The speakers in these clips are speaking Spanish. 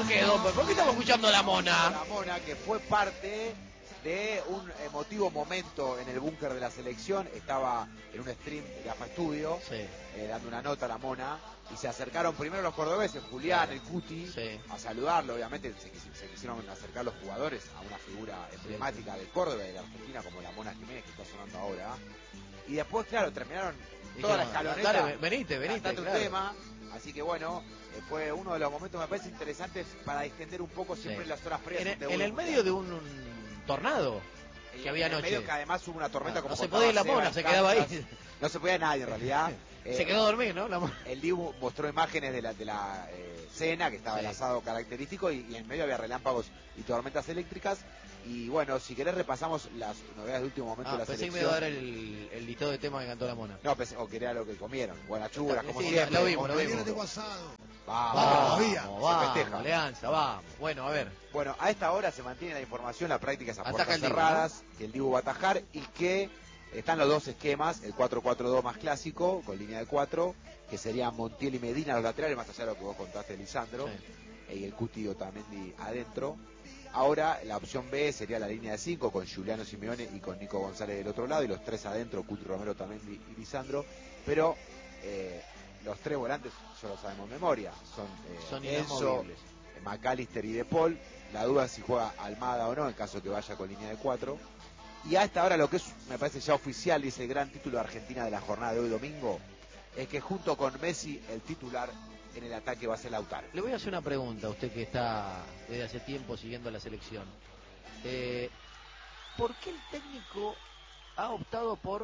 ¿Por qué, Dompe? ¿Por qué estamos escuchando a la Mona? La Mona, que fue parte de un emotivo momento en el búnker de la selección. Estaba en un stream de AFA Studio, dando una nota a la Mona, y se acercaron primero los cordobeses, Julián, el Cuti, a saludarlo. Obviamente se quisieron acercar los jugadores a una figura emblemática de Córdoba y de la Argentina, como la Mona Jiménez, que está sonando ahora. Y después, claro, terminaron toda la escaloneta. Dale, venite, Un tema. Así que bueno, fue uno de los momentos, me parece, interesantes para extender un poco siempre las horas previas. En el medio de un tornado que había anoche. En medio que además hubo una tormenta, como no se podía ir la Mona, se quedaba ahí. No se podía nadie en realidad. Se quedó a dormir, ¿no? El Dibu mostró imágenes de la cena, que estaba el asado característico, y en medio había relámpagos y tormentas eléctricas. Y bueno, si querés repasamos las novedades de último momento de la selección. Pensé que me iba a dar el listado de temas que cantó la Mona. No, o que era lo que comieron. Buenas churas, como sí, siempre. Lo vimos. Vamos, Alianza, vamos. Bueno, a ver. Bueno, a esta hora se mantiene la información, la práctica es a puertas cerradas, que el Dibu va a atajar y que están los dos esquemas, el 4-4-2 más clásico, con línea de 4, que serían Montiel y Medina los laterales, más allá de lo que vos contaste, Lisandro, y el Cuti Otamendi adentro. Ahora la opción B sería la línea de 5 con Giuliano Simeone y con Nico González del otro lado, y los tres adentro, Cuti, Romero, Otamendi y Lisandro. Pero los tres volantes ya lo sabemos de memoria, son Enzo, McAllister y De Paul. La duda es si juega Almada o no, en caso que vaya con línea de 4. Y a esta hora lo que es, me parece ya oficial, dice el gran título de Argentina de la jornada de hoy domingo, es que junto con Messi el titular en el ataque va a ser Lautaro. Le voy a hacer una pregunta a usted que está desde hace tiempo siguiendo la selección. ¿Por qué el técnico ha optado por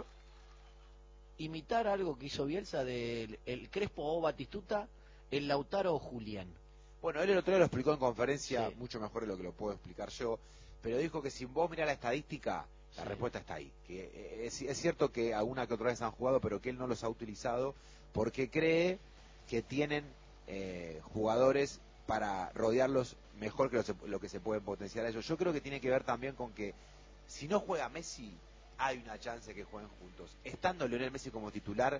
imitar algo que hizo Bielsa del el Crespo o Batistuta, el Lautaro o Julián? Bueno, él el otro día lo explicó en conferencia, mucho mejor de lo que lo puedo explicar yo, pero dijo que si vos mirás la estadística, la respuesta está ahí. Que es cierto que alguna que otra vez han jugado, pero que él no los ha utilizado porque cree que tienen jugadores para rodearlos mejor que lo que se pueden potenciar a ellos. Yo creo que tiene que ver también con que si no juega Messi, hay una chance que jueguen juntos. Estando Lionel Messi como titular,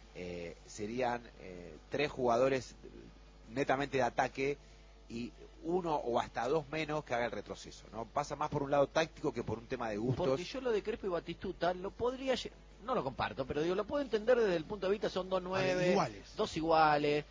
serían tres jugadores netamente de ataque y uno o hasta dos menos que haga el retroceso, ¿no? Pasa más por un lado táctico que por un tema de gustos. Porque yo lo de Crespo y Batistuta lo podría, no lo comparto, pero digo, lo puedo entender desde el punto de vista, son dos iguales,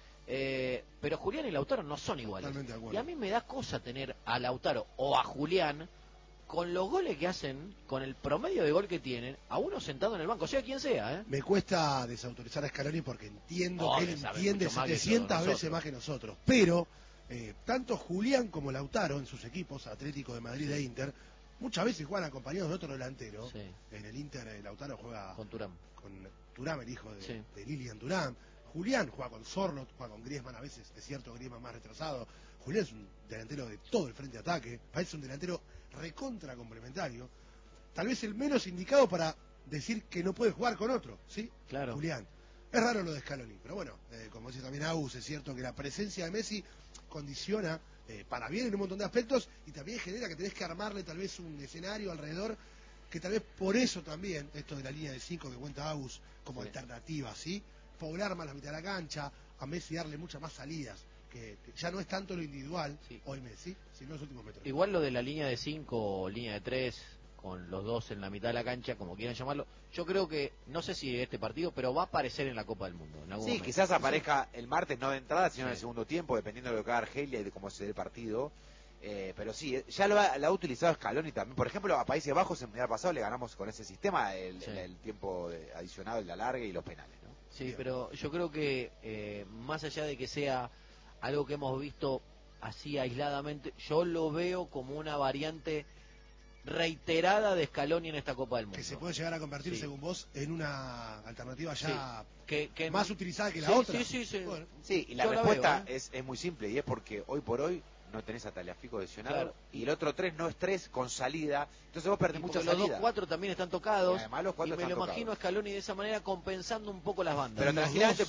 pero Julián y Lautaro no son iguales. Y a mí me da cosa tener a Lautaro o a Julián con los goles que hacen, con el promedio de gol que tienen, a uno sentado en el banco, sea quien sea, Me cuesta desautorizar a Scaloni porque entiendo que él entiende 700 veces más que nosotros, pero tanto Julián como Lautaro en sus equipos, Atlético de Madrid e Inter, muchas veces juegan acompañados de otro delantero. En el Inter Lautaro juega con Thuram, el hijo de Lilian Thuram. Julián juega con Sorlot, juega con Griezmann a veces, es cierto, Griezmann más retrasado. Julián es un delantero de todo el frente de ataque, parece un delantero recontra complementario, tal vez el menos indicado para decir que no puede jugar con otro, ¿sí? Claro. Julián. Es raro lo de Scaloni, pero bueno, como dice también Agus, es cierto que la presencia de Messi condiciona para bien en un montón de aspectos y también genera que tenés que armarle tal vez un escenario alrededor, que tal vez por eso también, esto de la línea de 5 que cuenta Agus como alternativa, ¿sí? Poblar más la mitad de la cancha, a Messi darle muchas más salidas, que ya no es tanto lo individual hoy Messi, sino los últimos metros. Igual lo de la línea de 5 o línea de 3, con los dos en la mitad de la cancha, como quieran llamarlo, yo creo que, no sé si este partido, pero va a aparecer en la Copa del Mundo. En algún momento. Quizás aparezca el martes, no de entrada, sino en el segundo tiempo, dependiendo de lo que haga Argelia y de cómo se dé el partido. Pero sí, ya lo ha utilizado Scaloni también. Por ejemplo, a Países Bajos en el Mundial pasado le ganamos con ese sistema el tiempo adicionado, el alargue y los penales, ¿no? Sí, bien. Pero yo creo que más allá de que sea algo que hemos visto así aisladamente, yo lo veo como una variante reiterada de Scaloni en esta Copa del Mundo. Que se puede llegar a convertir, según vos, en una alternativa ya que más utilizada que la otra. Bueno. Sí, y la respuesta es muy simple, y es porque hoy por hoy no tenés a Tagliafico lesionado, y el otro 3 no es 3 con salida, entonces vos perdés mucha salida. Los dos 4 también están tocados, y además los 4 me lo imagino a Scaloni de esa manera compensando un poco las bandas. Pero tranquilamente,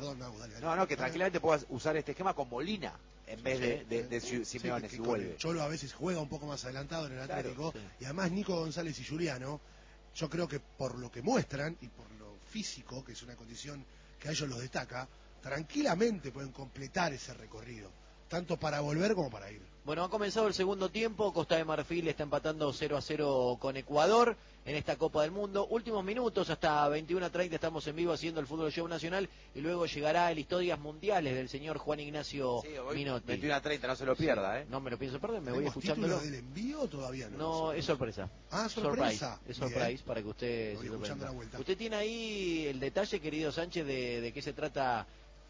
dale. Que tranquilamente puedas usar este esquema con Molina en vez de Simeone si vuelve. Cholo a veces juega un poco más adelantado en el Atlético, y además Nico González y Giuliano, yo creo que por lo que muestran y por lo físico, que es una condición que a ellos los destaca, tranquilamente pueden completar ese recorrido. tanto para volver como para ir. Bueno, ha comenzado el segundo tiempo, Costa de Marfil está empatando 0-0 con Ecuador en esta Copa del Mundo. Últimos minutos, hasta 21:30 estamos en vivo haciendo el Fútbol Show Nacional y luego llegará el Historias Mundiales del señor Juan Ignacio Minotti. 21:30, no se lo pierda, No me lo pienso perder, me voy escuchándolo. ¿Del envío o todavía no? No, es sorpresa. Ah, sorpresa. Es surprise para que usted se sorprenda. Usted tiene ahí el detalle, querido Sánchez, de qué se trata.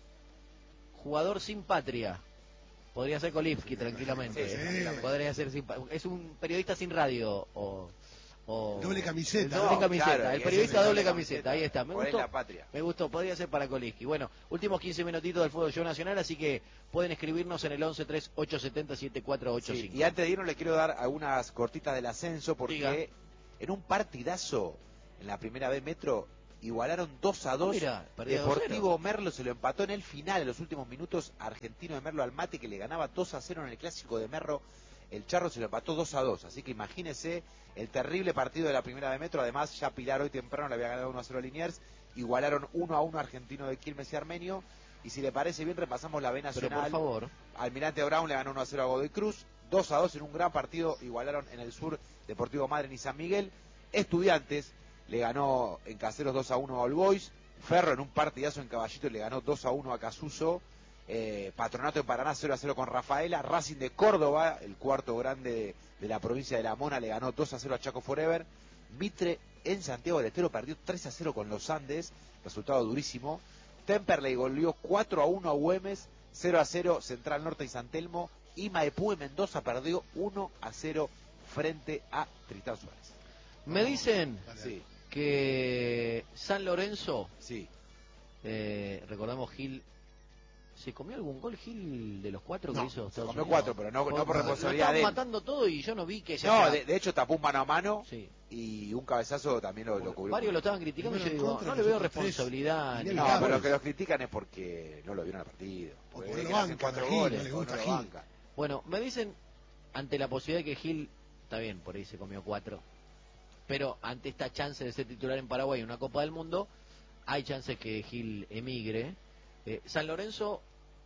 Jugador sin patria. Podría ser Kolivsky tranquilamente. Sí. Podría ser es un periodista sin radio o doble camiseta. Doble camiseta. Claro, el periodista doble camiseta. Ahí está. Me gustó. Podría ser para Kolivsky. Bueno, últimos 15 minutitos del Fútbol Show Nacional, así que pueden escribirnos en el 11-3870-7485. Sí, y antes de irnos le quiero dar algunas cortitas del ascenso porque en un partidazo en la primera B Metro igualaron 2-2. Deportivo Merlo se lo empató en el final, en los últimos minutos. Argentino de Merlo al Mate, que le ganaba 2-0 en el clásico de Merlo. El Charro se lo empató 2-2. Así que imagínese el terrible partido de la primera de Metro. Además, ya Pilar hoy temprano le había ganado 1-0 a Liniers. Igualaron 1-1 Argentino de Quilmes y Armenio. Y si le parece bien, repasamos la B Nacional. Pero por favor. Almirante Brown le ganó 1-0 a Godoy Cruz. 2-2 en un gran partido. Igualaron en el sur Deportivo Madryn y San Miguel. Estudiantes le ganó en Caseros 2-1 a All Boys. Ferro en un partidazo en Caballito le ganó 2-1 a Casuso. Patronato de Paraná 0-0 con Rafaela. Racing de Córdoba, el cuarto grande de la provincia de La Mona, le ganó 2-0 a Chaco Forever. Mitre en Santiago del Estero perdió 3-0 con los Andes, resultado durísimo. Temperley goleó 4-1 a Güemes, 0-0 Central Norte y San Telmo. Y Maipú de Mendoza perdió 1-0 frente a Tristán Suárez. Me dicen sí, que San Lorenzo, sí, recordamos Gil, ¿se comió algún gol Gil de los 4 que hizo Estados Unidos? 4, pero no por responsabilidad de él. Matando todo y yo no vi que... No, de hecho tapó un mano a mano y un cabezazo también lo cubrió. Varios lo estaban criticando y yo digo, no le veo responsabilidad. No, pero los que los critican es porque no lo vieron al partido. Porque no hacen 4 goles, no le gusta Gil. Bueno, me dicen, ante la posibilidad de que Gil, está bien, por ahí se comió 4, pero ante esta chance de ser titular en Paraguay en una Copa del Mundo, hay chances que Gil emigre. San Lorenzo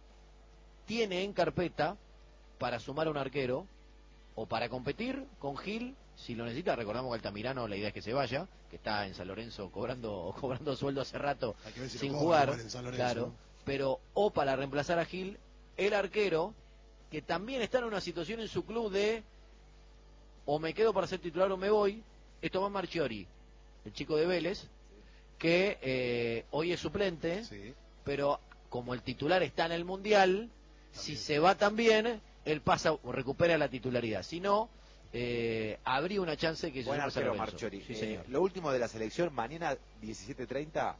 tiene en carpeta para sumar a un arquero o para competir con Gil si lo necesita. Recordamos que Altamirano, la idea es que se vaya, que está en San Lorenzo cobrando sueldo hace rato sin jugar, claro, pero o para reemplazar a Gil, el arquero que también está en una situación en su club de o me quedo para ser titular o me voy, es Tomás Marchiori, el chico de Vélez, que hoy es suplente, pero como el titular está en el Mundial, si se va también, él pasa o recupera la titularidad. Si no, habría una chance que se Buen arquero Marchiori. Sí, señor. Lo último de la selección, mañana 17:30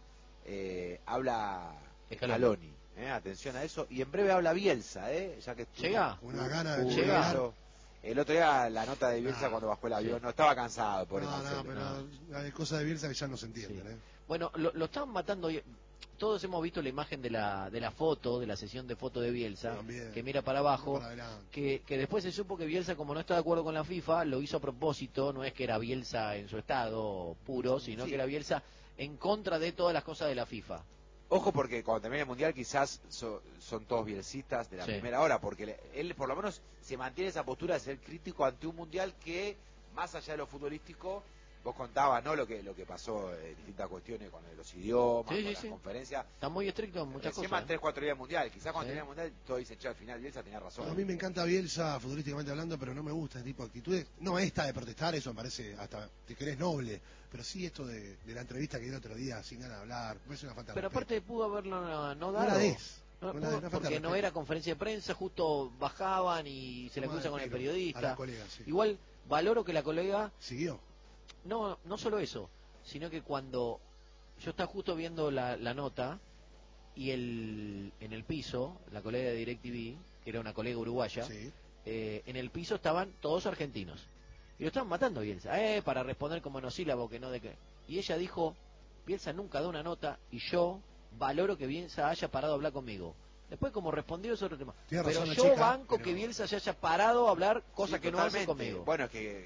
habla Scaloni. Atención a eso. Y en breve habla Bielsa, ya que llega. Una gana de llegar. El otro día la nota de Bielsa cuando bajó el avión, no estaba cansado por eso. Pero hay cosas de Bielsa que ya no se entienden. Bueno, lo están matando. Todos hemos visto la imagen de la foto, de la sesión de foto de Bielsa, que mira para abajo, que después se supo que Bielsa, como no está de acuerdo con la FIFA, lo hizo a propósito. No es que era Bielsa en su estado puro, sino que era Bielsa en contra de todas las cosas de la FIFA. Ojo, porque cuando termine el Mundial quizás son todos bielcistas de la primera hora, porque él por lo menos se mantiene esa postura de ser crítico ante un Mundial que, más allá de lo futbolístico, vos contabas, ¿no? Lo que pasó en distintas cuestiones con los idiomas, con las conferencias. Está muy estricto en muchas cosas. 3-4 días del Mundial. Quizás cuando termine el Mundial todos dicen, al final Bielsa tenía razón. A mí me encanta Bielsa futbolísticamente hablando, pero no me gusta este tipo de actitudes. No esta de protestar, eso me parece hasta, te querés, noble. Pero sí esto de la entrevista que dio el otro día sin ganas de hablar, me parece una falta de Pero respeto. aparte pudo haberlo no dado. Porque no era conferencia de prensa, justo bajaban y se la cruzan con el periodista. Colega, Igual valoro que la colega siguió. No solo eso, sino que cuando yo estaba justo viendo la nota y en el piso, la colega de DirecTV, que era una colega uruguaya, en el piso estaban todos argentinos. Y lo estaban matando a Bielsa, para responder como monosílabo, que no de qué. Y ella dijo, Bielsa nunca da una nota y yo valoro que Bielsa haya parado a hablar conmigo. Después como respondió es otro tema. Pero yo banco que Bielsa se haya parado a hablar, cosa que no hace conmigo. Bueno, es que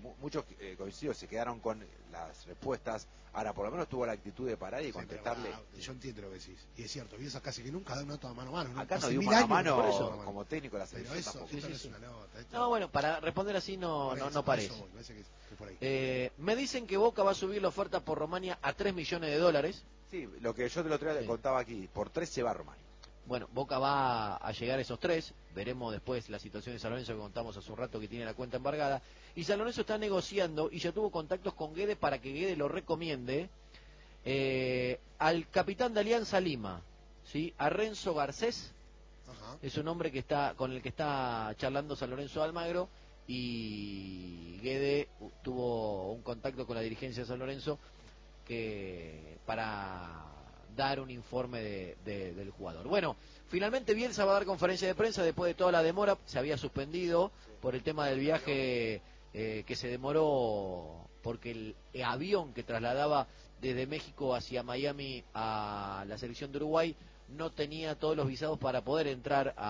muchos coincido, se quedaron con las respuestas. Ahora, por lo menos tuvo la actitud de parar y contestarle. Yo entiendo lo que decís. Y es cierto, Bielsa casi que nunca da una nota mano a mano. Acá no dio mano a mano como técnico de la selección. Pero eso es una nota. No, bueno, para responder así no parece. Me dicen que Boca va a subir la oferta por Romania a $3 millones. Sí, lo que yo te lo contaba aquí. Por 3 se va a Romania. Bueno, Boca va a llegar a esos 3. Veremos después la situación de San Lorenzo, que contamos hace un rato, que tiene la cuenta embargada. Y San Lorenzo está negociando y ya tuvo contactos con Guede para que Guede lo recomiende al capitán de Alianza Lima, ¿sí? A Renzo Garcés. Ajá. Es un hombre con el que está charlando San Lorenzo de Almagro, y Guede tuvo un contacto con la dirigencia de San Lorenzo para dar un informe del jugador. Bueno, finalmente Bielsa va a dar conferencia de prensa después de toda la demora. Se había suspendido por el tema del viaje que se demoró porque el avión que trasladaba desde México hacia Miami a la selección de Uruguay no tenía todos los visados para poder entrar